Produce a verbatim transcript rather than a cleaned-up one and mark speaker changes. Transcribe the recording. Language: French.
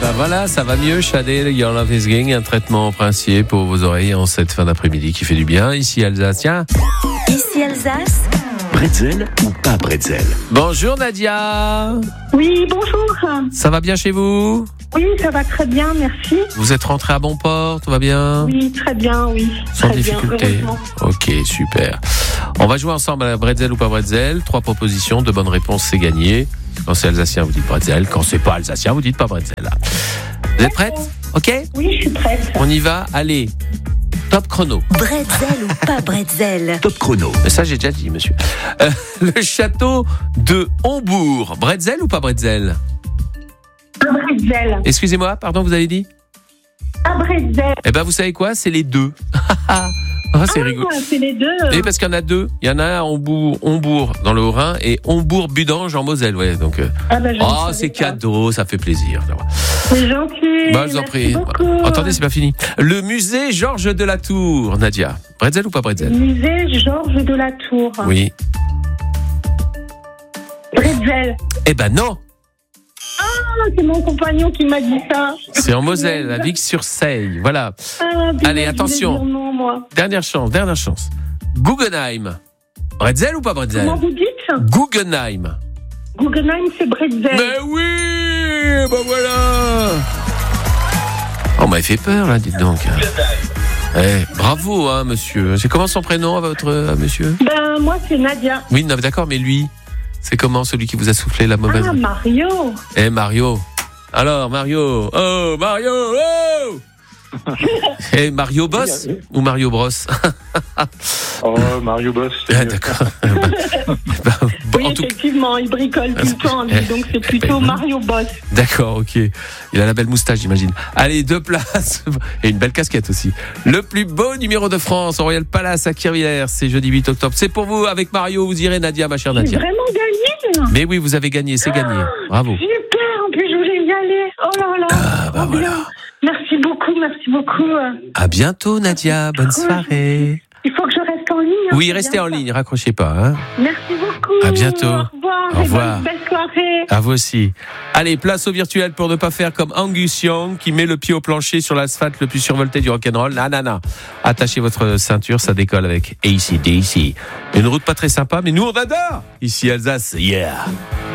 Speaker 1: ben voilà, ça va mieux. Shadé, Your Love Is King, un traitement princier pour vos oreilles en cette fin d'après-midi qui fait du bien. Ici Alsace, tiens.
Speaker 2: Ici Alsace.
Speaker 3: Bretzel ou pas bretzel?
Speaker 1: Bonjour Nadia.
Speaker 4: Oui, bonjour.
Speaker 1: Ça va bien chez vous?
Speaker 4: Oui, ça va très bien, merci.
Speaker 1: Vous êtes rentré à bon port, tout va bien?
Speaker 4: Oui, très bien, oui.
Speaker 1: Sans
Speaker 4: très
Speaker 1: difficulté.
Speaker 4: Bien, heureusement.
Speaker 1: Ok, super. On va jouer ensemble à bretzel ou pas bretzel. Trois propositions, deux bonnes réponses, c'est gagné. Quand c'est alsacien, vous dites bretzel. Quand c'est pas alsacien, vous dites pas bretzel. Vous êtes prête? Ok?
Speaker 4: Oui, je suis prête.
Speaker 1: On y va, allez. Top chrono.
Speaker 2: Bretzel ou pas bretzel?
Speaker 3: Top chrono.
Speaker 1: Ça, j'ai déjà dit, monsieur. Euh, le château de Hombourg. Bretzel ou pas bretzel?
Speaker 4: Un bretzel.
Speaker 1: Excusez-moi, pardon, vous avez dit?
Speaker 4: Un bretzel.
Speaker 1: Eh ben, vous savez quoi? C'est les deux. Oh, c'est
Speaker 4: Ah,
Speaker 1: rigolo.
Speaker 4: c'est les deux.
Speaker 1: Et parce qu'il y en a deux. Il y en a un à Hombourg, Hombourg dans le Haut-Rhin et Hombourg-Budange en Moselle. Ouais, donc, euh...
Speaker 4: Ah bah, je ne
Speaker 1: oh,
Speaker 4: savais
Speaker 1: c'est
Speaker 4: pas.
Speaker 1: cadeau, ça fait plaisir.
Speaker 4: C'est gentil.
Speaker 1: Bah, je vous en
Speaker 4: Merci
Speaker 1: prie.
Speaker 4: beaucoup.
Speaker 1: Attendez, c'est pas fini. Le musée Georges de la Tour, Nadia. Bretzel ou pas bretzel?
Speaker 4: Musée Georges de la Tour.
Speaker 1: Oui.
Speaker 4: Bretzel.
Speaker 1: Eh ben non.
Speaker 4: Ah, c'est mon compagnon qui m'a dit ça.
Speaker 1: C'est en Moselle, à Vic-sur-Seille. Voilà.
Speaker 4: Ah, bien,
Speaker 1: Allez,
Speaker 4: je
Speaker 1: attention.
Speaker 4: voulais dire non, moi.
Speaker 1: Dernière chance, dernière chance. Guggenheim. Bretzel ou pas bretzel?
Speaker 4: Comment vous dites?
Speaker 1: Guggenheim.
Speaker 4: Guggenheim, c'est bretzel.
Speaker 1: Mais oui, ben voilà. Oh, on m'avait fait peur là, dites donc. Eh, bravo, hein, monsieur. C'est comment son prénom, votre euh, monsieur?
Speaker 4: Ben, moi, c'est Nadia.
Speaker 1: Oui, non, d'accord, mais lui, c'est comment celui qui vous a soufflé la mauvaise?
Speaker 4: Ah, Mario.
Speaker 1: Eh, Mario. Alors, Mario. Oh, Mario. Oh. Eh, Mario Boss ou Mario Bros?
Speaker 5: Oh, Mario Boss.
Speaker 1: Ah, d'accord. Bah, bon,
Speaker 4: Oui,
Speaker 1: en tout cas,
Speaker 4: effectivement, il bricole tout le temps, lui, donc c'est plutôt Mario Boss.
Speaker 1: d'accord, ok. Il a la belle moustache, j'imagine. Allez, deux places et une belle casquette aussi. Le plus beau numéro de France au Royal Palace à Kirchwiller, c'est jeudi huit octobre. C'est pour vous, avec Mario, vous irez, Nadia, ma chère
Speaker 4: J'ai
Speaker 1: Nadia.
Speaker 4: vraiment gagné.
Speaker 1: Mais oui, vous avez gagné, c'est gagné. Bravo.
Speaker 4: Super, en plus je voulais y aller. Oh là là.
Speaker 1: Ah, bah
Speaker 4: trop bien.
Speaker 1: voilà.
Speaker 4: Merci beaucoup, merci beaucoup.
Speaker 1: À bientôt, Nadia. Bonne soirée.
Speaker 4: Il faut que je reste en ligne. hein,
Speaker 1: Oui,
Speaker 4: c'est
Speaker 1: restez
Speaker 4: bien
Speaker 1: en
Speaker 4: ça.
Speaker 1: ligne, raccrochez pas. Hein.
Speaker 4: Merci beaucoup.
Speaker 1: À bientôt.
Speaker 4: Au revoir.
Speaker 1: Au
Speaker 4: et
Speaker 1: revoir.
Speaker 4: bonne belle soirée.
Speaker 1: À vous aussi. Allez, place au virtuel pour ne pas faire comme Angus Young qui met le pied au plancher sur l'asphalte le plus survolté du rock'n'roll. Nanana. Attachez votre ceinture, ça décolle avec A C D C. Une route pas très sympa, mais nous on adore. Ici Alsace, yeah.